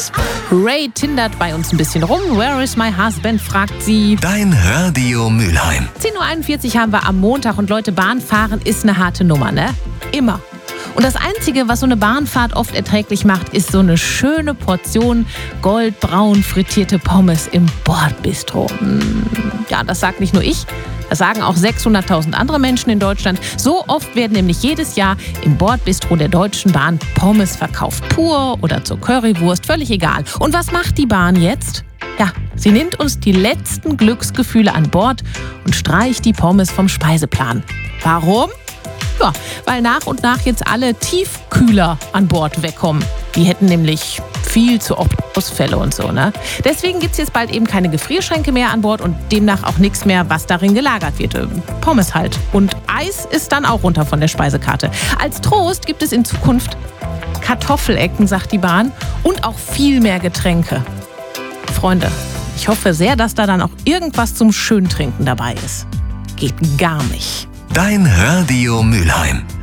Ray tindert bei uns ein bisschen rum. Where is my husband, fragt sie. Dein Radio Mülheim. 10.41 Uhr haben wir am Montag und Leute, Bahnfahren ist eine harte Nummer, ne? Immer. Und das Einzige, was so eine Bahnfahrt oft erträglich macht, ist so eine schöne Portion goldbraun frittierte Pommes im Bordbistro. Ja, das sagt nicht nur ich, das sagen auch 600.000 andere Menschen in Deutschland. So oft werden nämlich jedes Jahr im Bordbistro der Deutschen Bahn Pommes verkauft. Pur oder zur Currywurst, völlig egal. Und was macht die Bahn jetzt? Ja, sie nimmt uns die letzten Glücksgefühle an Bord und streicht die Pommes vom Speiseplan. Warum? Ja, weil nach und nach jetzt alle Tiefkühler an Bord wegkommen. Die hätten nämlich viel zu oft Ausfälle und so, ne? Deswegen gibt es jetzt bald eben keine Gefrierschränke mehr an Bord und demnach auch nichts mehr, was darin gelagert wird. Pommes halt. Und Eis ist dann auch runter von der Speisekarte. Als Trost gibt es in Zukunft Kartoffelecken, sagt die Bahn, und auch viel mehr Getränke. Freunde, ich hoffe sehr, dass da dann auch irgendwas zum Schöntrinken dabei ist. Geht gar nicht. Dein Radio Mülheim.